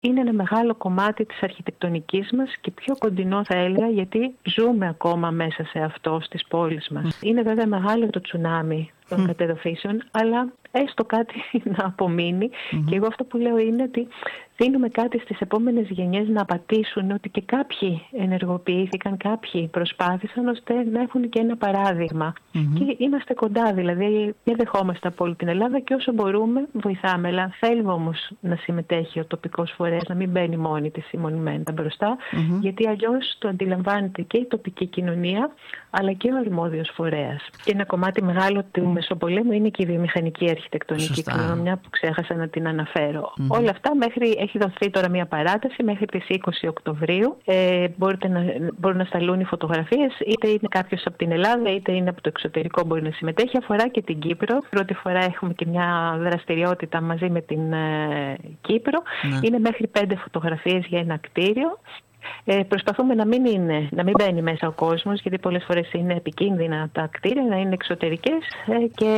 είναι ένα μεγάλο κομμάτι της αρχιτεκτονικής μας και πιο κοντινό θα έλεγα, γιατί ζούμε ακόμα μέσα σε αυτό στις πόλεις μας. Είναι βέβαια μεγάλο το τσουνάμι των κατεδοφίσεων, αλλά έστω κάτι να απομείνει. Και εγώ αυτό που λέω είναι ότι δίνουμε κάτι στις επόμενες γενιές να πατήσουν, ότι και κάποιοι ενεργοποιήθηκαν, κάποιοι προσπάθησαν, ώστε να έχουν και ένα παράδειγμα. Και είμαστε κοντά, δηλαδή δεν δεχόμαστε από όλη την Ελλάδα και όσο μπορούμε βοηθάμε. Αλλά θέλουμε όμως να συμμετέχει ο τοπικός φορέας, να μην μπαίνει μόνη της η Μονουμέντα μπροστά, γιατί αλλιώς το αντιλαμβάνεται και η τοπική κοινωνία, αλλά και ο αρμόδιος φορέας. Και ένα κομμάτι μεγάλο του Μεσοπολέμου είναι και η βιομηχανική αρχιτεκτονική κληρονομιά που ξέχασα να την αναφέρω. Όλα αυτά έχει δοθεί τώρα μια παράταση μέχρι τις 20 Οκτωβρίου. Μπορούν να σταλούν οι φωτογραφίες, είτε είναι κάποιος από την Ελλάδα, είτε είναι από το εξωτερικό μπορεί να συμμετέχει. Αφορά και την Κύπρο. Πρώτη φορά έχουμε και μια δραστηριότητα μαζί με την Κύπρο. Είναι μέχρι 5 φωτογραφίες για ένα κτίριο. Προσπαθούμε να μην μπαίνει μέσα ο κόσμος, γιατί πολλές φορές είναι επικίνδυνα τα κτίρια, να είναι εξωτερικές και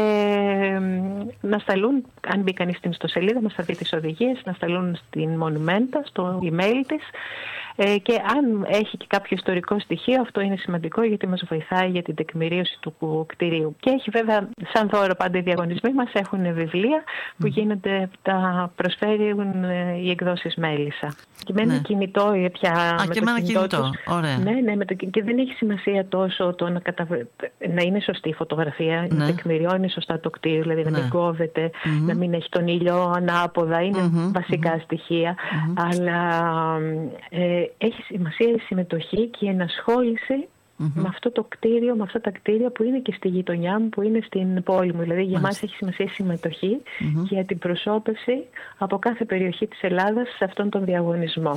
να σταλούν, αν μπει κανείς στην ιστοσελίδα μας θα δει τις οδηγίες, να σταλούν στην Μονουμέντα, στο email της. Και αν έχει και κάποιο ιστορικό στοιχείο, αυτό είναι σημαντικό, γιατί μας βοηθάει για την τεκμηρίωση του κτηρίου. Και έχει βέβαια σαν δώρο πάντα οι διαγωνισμοί μας, έχουν βιβλία που γίνονται, τα προσφέρουν οι εκδόσεις Μέλισσα. Και με ένα κινητό πια. Και με ένα κινητό. Ωραία. Ναι, και δεν έχει σημασία τόσο το να είναι σωστή η φωτογραφία, να τεκμηριώνει σωστά το κτίριο, δηλαδή να μην κόβεται, να μην έχει τον ήλιο ανάποδα, είναι βασικά στοιχεία. Αλλά έχει σημασία η συμμετοχή και η ενασχόληση με αυτό το κτίριο, με αυτά τα κτίρια που είναι και στη γειτονιά μου, που είναι στην πόλη μου. Δηλαδή για μας έχει σημασία η συμμετοχή και για την προσώπευση από κάθε περιοχή της Ελλάδας σε αυτόν τον διαγωνισμό.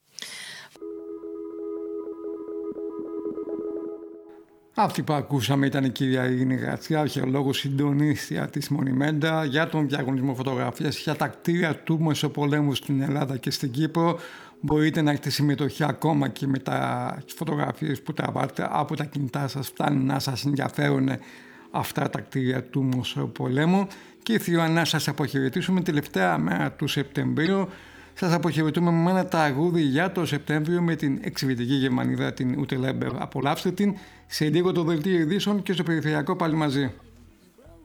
Αυτή που ακούσαμε ήταν η κυρία Ειρήνη Γρατσιά, αρχαιολόγος συντονίστρια της Μονουμέντα, για τον διαγωνισμό φωτογραφίας για τα κτίρια του Μεσοπολέμου στην Ελλάδα και στην Κύπρο. Μπορείτε να έχετε συμμετοχή ακόμα και με τις φωτογραφίες που τραβάτε από τα κινητά σας, φτάνει να σας ενδιαφέρουν αυτά τα κτίρια του Μεσοπολέμου. Και ήρθε η ώρα να σας αποχαιρετήσουμε τελευταία μέρα του Σεπτεμβρίου. Σας αποχαιρετούμε με ένα τραγούδι για το Σεπτέμβριο με την εξαιρετική Γερμανίδα την Ute Lember. Απολαύστε την σε λίγο το δελτίο ειδήσεων και στο περιφερειακό πάλι μαζί.